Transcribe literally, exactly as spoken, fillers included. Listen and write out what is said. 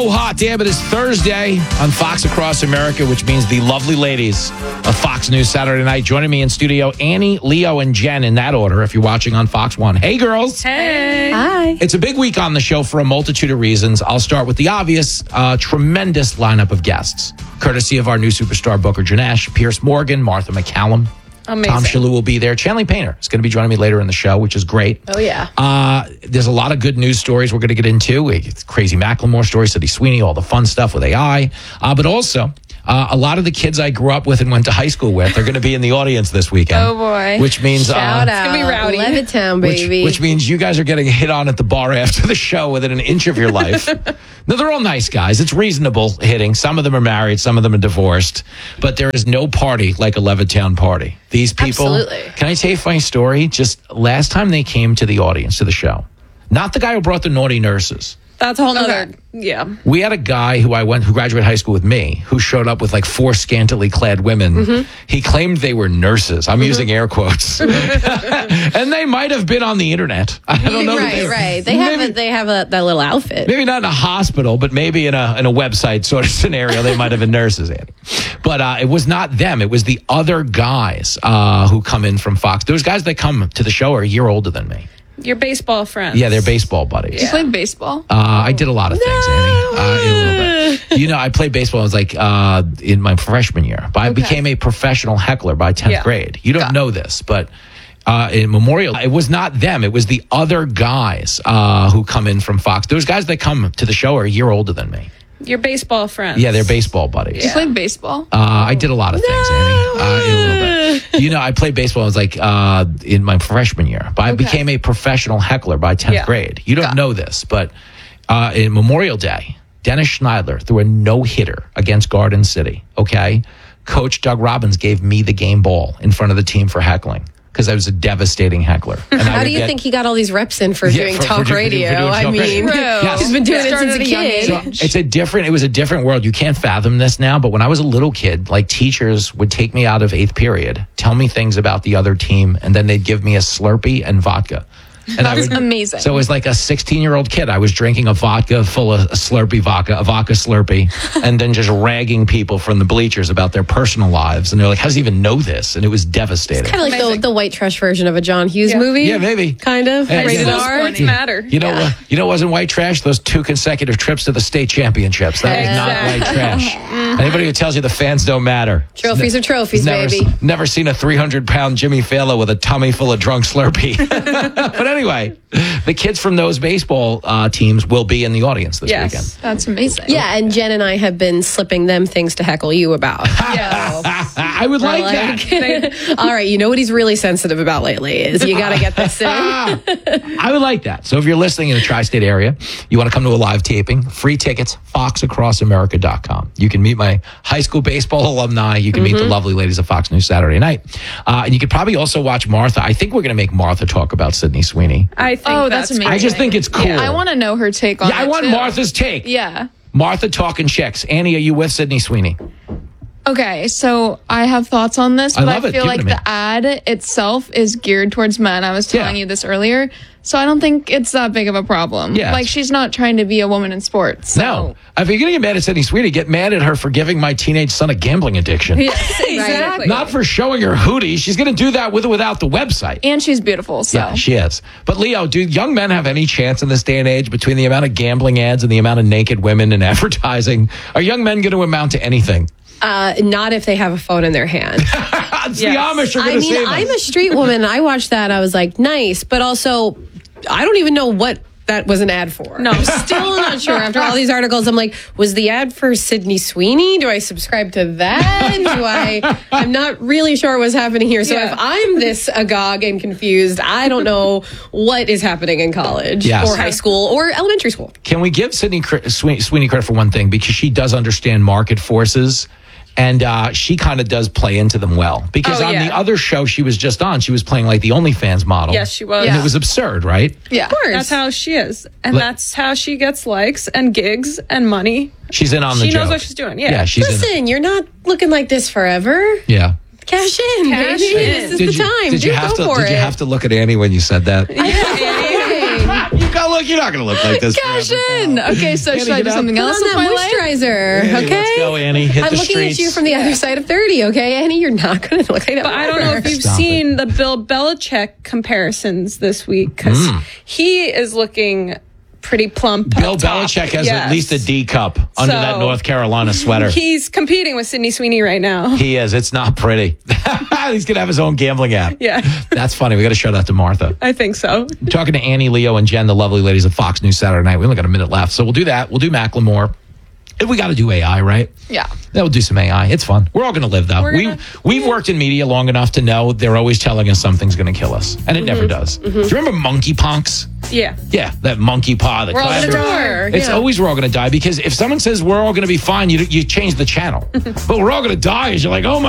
So hot, damn it. It's Thursday on Fox Across America, which means the lovely ladies of Fox News Saturday Night. Joining me in studio, Annie, Leo, and Jen in that order if you're watching on Fox One. Hey, girls. Hey. Hi. It's a big week on the show for a multitude of reasons. I'll start with the obvious, uh, tremendous lineup of guests, courtesy of our new superstar Booker Janesh, Pierce Morgan, Martha McCallum. Amazing. Tom Shalhoub will be there. Chanley Painter is going to be joining me later in the show, which is great. Oh, yeah. Uh, there's a lot of good news stories we're going to get into. It's crazy Macklemore story, Sydney Sweeney, all the fun stuff with A I. Uh, but also, uh, a lot of the kids I grew up with and went to high school with are going to be in the audience this weekend. Oh, boy. Which means... Shout uh, out. It's gonna be rowdy. Levittown, which, baby. which means you guys are getting hit on at the bar after the show within an inch of your life. No, they're all nice guys. It's reasonable hitting. Some of them are married. Some of them are divorced. But there is no party like a Levittown party. These people... Absolutely. Can I tell you a funny story? Just last time they came to the audience, to the show, not the guy who brought the naughty nurses. That's a whole nother. Okay. Yeah. We had a guy who I went, who graduated high school with me, who showed up with like four scantily clad women. Mm-hmm. He claimed they were nurses. I'm using air quotes, and they might have been on the internet. I don't know. that Right, they were- right. They have maybe, a, they have a, that little outfit. maybe not in a hospital, but maybe in a in a website sort of scenario. They might have been nurses, Andy. But uh, it was not them. It was the other guys uh, who come in from Fox. Those guys that come to the show are a year older than me. Your baseball friends. Yeah, they're baseball buddies. You played baseball? Uh, I did a lot of things, Annie. Uh, a little bit. You know, I played baseball. I was like uh, in my freshman year, but I became a professional heckler by tenth Yeah. grade. You don't know this, but uh, in Memorial, it was not them. It was the other guys uh, who come in from Fox. Those guys that come to the show are a year older than me. Your baseball friends. Yeah, they're baseball buddies. You played baseball? Uh, I did a lot of things, Annie. Uh, a little bit. You know, I played baseball. I was like uh, in my freshman year, but I became a professional heckler by tenth Yeah. grade. You don't know this, but uh, in Memorial Day, Dennis Schneidler threw a no-hitter against Garden City, okay? Coach Doug Robbins gave me the game ball in front of the team for heckling because I was a devastating heckler. And I How would do you get- think he got all these reps in for Yeah, doing for- for talk doing- for radio? doing I talk mean, radio. Yes. he's been doing it Started since a at a young kid. age. It's a different, it was a different world. You can't fathom this now, but when I was a little kid, like teachers would take me out of eighth period, tell me things about the other team, and then they'd give me a Slurpee and vodka. And I That's would, amazing. So it was like a sixteen-year-old kid. I was drinking a vodka full of a Slurpee vodka, a vodka Slurpee, and then just ragging people from the bleachers about their personal lives. And they're like, how does he even know this? And it was devastating. Kind of like the, Amazing. the white trash version of a John Hughes Yeah. movie. Yeah, maybe. Kind of. Hey, Rated yeah. R. Sports matter. You know, what? you know, what wasn't white trash? Those two consecutive trips to the state championships. That was not white Exactly. trash. Anybody who tells you the fans don't matter, Trophies are trophies, never, baby. never seen a three hundred pound Jimmy Fallon with a tummy full of drunk Slurpee. But anyway, the kids from those baseball uh, teams will be in the audience this Yes. weekend. That's amazing. Yeah, and Jen and I have been slipping them things to heckle you about. I would like, that. All right, you know what he's really sensitive about lately is you got to get this in. I would like that. So if you're listening in the tri-state area, you want to come to a live taping, free tickets, fox across america dot com. You can meet my high school baseball alumni. You can meet the lovely ladies of Fox News Saturday night. Uh, and you could probably also watch Martha. I think we're going to make Martha talk about Sydney Sweeney. I think Oh, that's that's amazing. I just think it's cool. I want to know her take on Yeah, I it, want too. Martha's take. Yeah. Martha talking chicks. Annie, are you with Sydney Sweeney? Okay, so I have thoughts on this, I but I, love it. feel Give it like to me. the ad itself is geared towards men. I was telling Yeah. you this earlier. So I don't think it's that big of a problem. Yeah. Like, she's not trying to be a woman in sports. So. No. If you're going to get mad at Sydney Sweeney, get mad at her for giving my teenage son a gambling addiction. exactly. Not for showing her hooties. She's going to do that with or without the website. And she's beautiful, so. Yeah, she is. But Leo, do young men have any chance in this day and age between the amount of gambling ads and the amount of naked women in advertising? Are young men going to amount to anything? Uh, not if they have a phone in their hand. It's Yes. the Amish are I going to mean, save I'm us. a street woman. And I watched that. I was like, nice. But also, I don't even know what that was an ad for. No. I'm still not sure. After all these articles, I'm like, was the ad for Sydney Sweeney? Do I subscribe to that? Do I? I'm not really sure what's happening here. So Yeah. if I'm this agog and confused, I don't know what is happening in college Yes. or high school or elementary school. Can we give Sydney Cre- Sweeney Sweeney credit for one thing? Because she does understand market forces. And uh, she kind of does play into them well. Because Oh, on yeah. the other show she was just on, she was playing like the OnlyFans model. Yes, she was. And Yeah. it was absurd, right? Yeah. That's how she is. And Let- that's how she gets likes and gigs and money. She's in on the She joke. knows what she's doing, yeah. Yeah, she's in. Listen, you're not looking like this forever. Yeah. Cash in, Cash baby. in. This is Did the you, time. Did you Do have go to? for Did it. you have to look at Annie when you said that? Hey. Oh, look, you're not going to look like this. Cash forever. in. Okay, so Annie, should I get do up. something Put else on with my that life? moisturizer, Hey, okay? Let's go, Annie. Hit I'm the looking streets. at you from the other side of thirty, okay, Annie? You're not going to look like that. But I don't know if you've Stop seen the Bill Belichick comparisons this week because he is looking pretty plump. Mm. Bill up top. Belichick has Yes. at least a D cup under So, that North Carolina sweater. He's competing with Sydney Sweeney right now. He is. It's not pretty. He's going to have his own gambling app. Yeah, That's funny. We got to show that to Martha. I think so. Talking to Annie, Leo, and Jen, the lovely ladies of Fox News Saturday Night. We only got a minute left, so we'll do that. We'll do Macklemore. And we got to do A I, right? Yeah. Yeah, we'll do some A I. It's fun. We're all going to live, though. We're We, gonna- we've worked in media long enough to know they're always telling us something's going to kill us, and it Mm-hmm. never does. Do you remember monkeypox? Yeah. Yeah, that monkey paw. That We're all going to classic- die. It's always we're all going to die because if someone says we're all going to be fine, you you change the channel. But we're all going to die. Is you're like, oh my